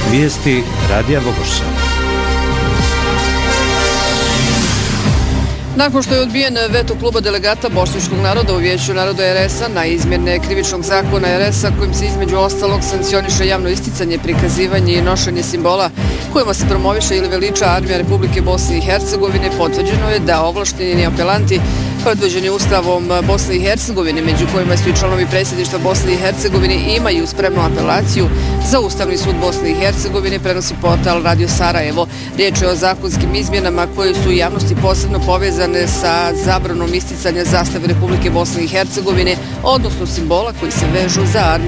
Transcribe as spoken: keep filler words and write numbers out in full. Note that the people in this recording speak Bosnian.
Vijesti Radija Bogorša. Nakon što je odbijen veto kluba delegata bošnjačkog naroda u Vijeću naroda er es a na izmjene krivičnog zakona er es a kojim se između ostalog sankcioniše javno isticanje, prikazivanje i nošenje simbola kojima se promoviše ili veliča armija Republike Bosne i Hercegovine, potvrđeno je da ovlašteni apelanti predvođeni Ustavom Bosne i Hercegovine, među kojima su i članovi predsjedništva Bosne i Hercegovine, imaju spremnu apelaciju za Ustavni sud Bosne i Hercegovine, prenosi portal Radio Sarajevo. Riječ je o zakonskim izmjenama koje su u javnosti posebno povezane sa zabranom isticanja zastave Republike Bosne i Hercegovine, odnosno simbola koji se vežu za armiju